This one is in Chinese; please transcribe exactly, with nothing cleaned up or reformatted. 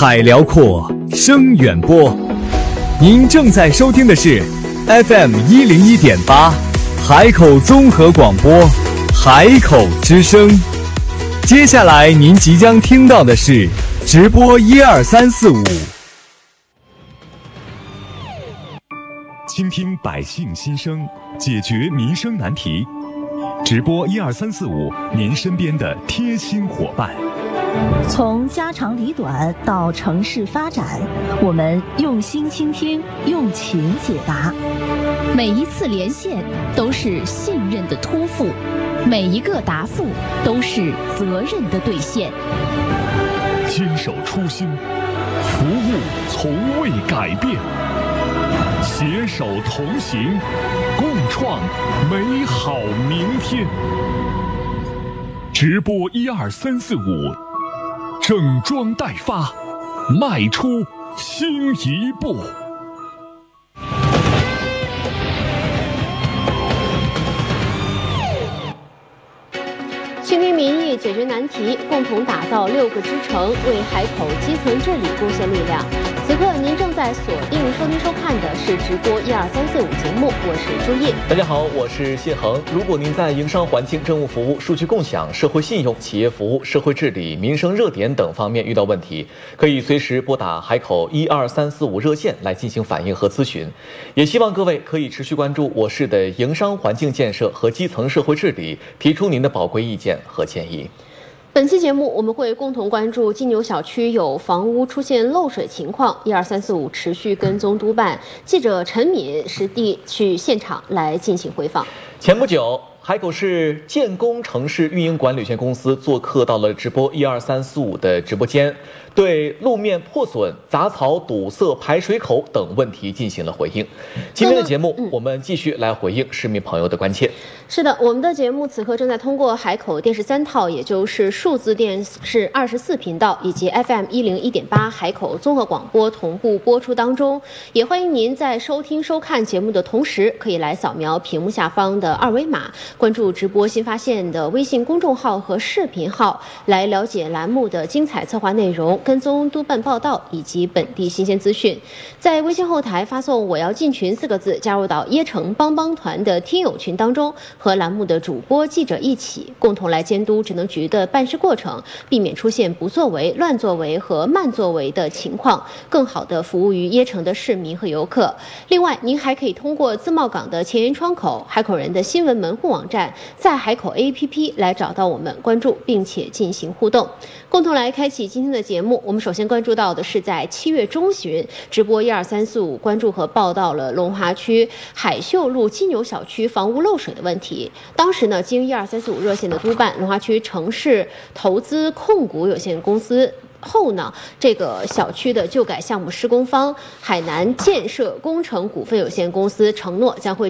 海辽阔，声远播。您正在收听的是 F M 一零一点八，海口综合广播，海口之声。接下来您即将听到的是直播一二三四五，倾听百姓心声，解决民生难题。直播一二三四五，您身边的贴心伙伴。 从家长里短到城市发展，我们用心倾听，用情解答。 每一次连线都是信任的托付，每一个答复都是责任的兑现。 坚守初心，服务从未改变，携手同行，共创美好明天。直播一二三四五，整装待发，迈出新一步。 倾听民意，解决难题，共同打造六个支城，为海口基层治理贡献力量。此刻您正在锁定收听收看的是直播一二三四五节目，我是朱叶。 大家好，我是谢恒。如果您在营商环境、政务服务、数据共享、社会信用、企业服务、社会治理、民生热点等方面遇到问题，可以随时拨打海口一二三四五热线来进行反映和咨询。也希望各位可以持续关注我市的营商环境建设和基层社会治理，提出您的宝贵意见和建议。 本期节目我们会共同关注金牛小区有房屋出现漏水情况，一二三四五持续跟踪督办。记者陈敏实地去现场来进行回访。 前不久，海口市建工城市运营管理有限公司做客到了直播一二三四五的直播间，对路面破损、杂草堵塞排水口等问题进行了回应。今天的节目，我们继续来回应市民朋友的关切。 是的，我们的节目此刻正在通过海口电视三套，也就是数字电视二十四频道以及 F M 一零一点八海口综合广播同步播出当中。也欢迎您在收听收看节目的同时，可以来扫描屏幕下方的二维码，关注直播新发现的微信公众号和视频号，来了解栏目的精彩策划内容、跟踪督办报道以及本地新鲜资讯。在微信后台发送“我要进群”四个字，加入到椰城帮帮团的听友群当中，和栏目的主播记者一起共同来监督职能局的办事过程，避免出现不作为、乱作为和慢作为的情况，更好的服务于椰城的市民和游客。另外，您还可以通过自贸港的前沿窗口、海口人的新闻门户网站，在海口 A P P 来找到我们，关注并且进行互动，共同来开启今天的节目。我们首先关注到的是在七月中旬，直播一二三四五关注和报道了龙华区海秀路金牛小区房屋漏水的问题。当时呢，经一二三四五热线的督办，龙华区城市投资控股有限公司后呢，这个小区的旧改项目施工方海南建设工程股份有限公司承诺将会